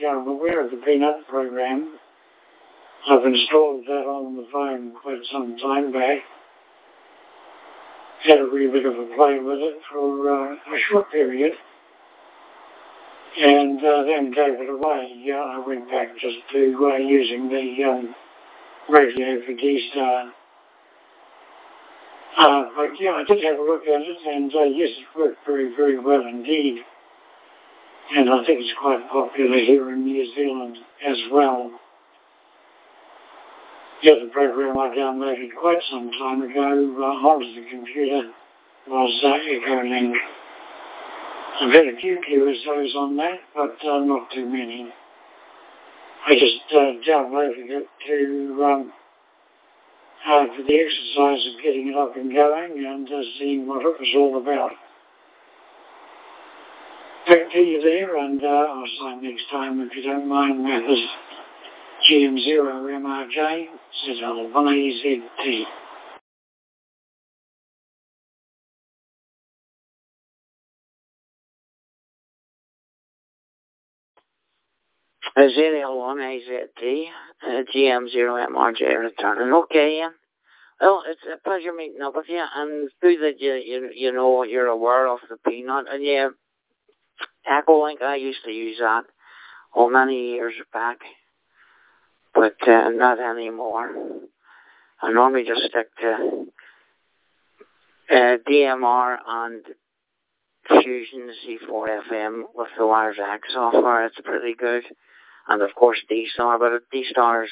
I'm aware of the Peanut program. I've installed that on the phone quite some time back. Had a wee bit of a play with it for a short period. And then gave it away. I went back just to using the radio for D-Star. But I did have a look at it, and yes, it worked very, very well indeed. And I think it's quite popular here in New Zealand as well. The other program I downloaded quite some time ago onto the computer was Echolink. I've had a few QSOs on that, but not too many. I just downloaded it to for the exercise of getting it up and going and seeing what it was all about. Back to you there, and I'll sign next time if you don't mind. That is GM0MRJ, ZL1AZT. ZL1AZT, GM0MRJ returning. Okay, Ian. Well, it's a pleasure meeting up with you, and it's good that you know what you're aware of the Peanut. And yeah, Echolink, I used to use that many years back, but not anymore. I normally just stick to DMR and Fusion C4 FM with the Wires X software. It's pretty good. And of course D-Star, but D-Star is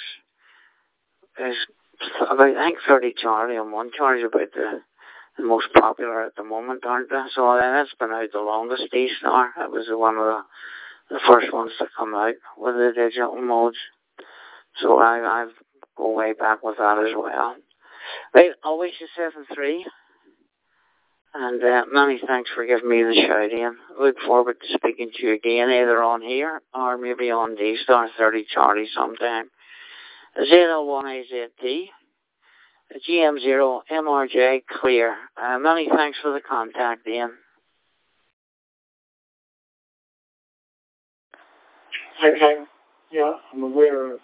about, I think, 30 Charlie and 1 Charlie is about the most popular at the moment, aren't they? So that's been out the longest, D-Star. It was one of the first ones to come out with the digital modes. So I've go way back with that as well. Right, I'll wish you 7-3. And many thanks for giving me the shout, Ian. Look forward to speaking to you again, either on here or maybe on D-Star 30 Charlie sometime. ZL1AZT, GM0MRJ clear. Many thanks for the contact, Ian. Okay, yeah, I'm aware of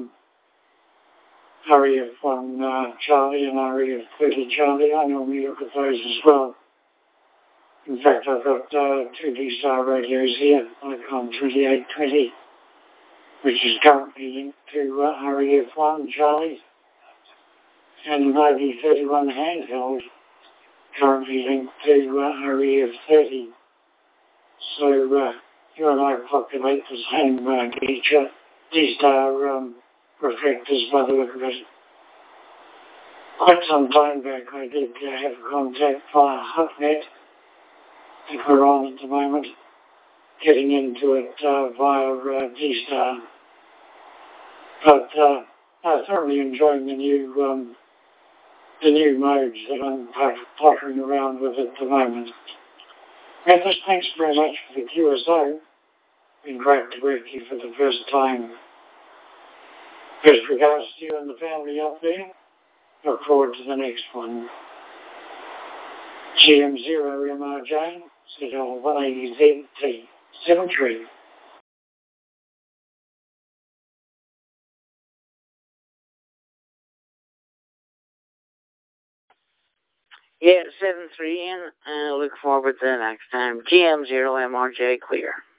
REF1 Charlie and REF30 Charlie. I normally look at those as well. In fact, I've got 2 D-Star radios here, Icon 2820, which is currently linked to REF1 Charlie, and an ID31 handheld, currently linked to REF30. So you and I populate the same D-Star reflectors by the look of it. Quite some time back I did have contact via HuckNet, that we're on at the moment, getting into it via D-Star. But I'm thoroughly enjoying the new modes that I'm pottering around with at the moment. And thanks very much for the QSO. Been great to work with you for the first time. With regards to you and the family up there, look forward to the next one. GM0MRJ, ZL1AZT, 7-3. Yeah, 7-3, and I look forward to the next time. GM0MRJ clear.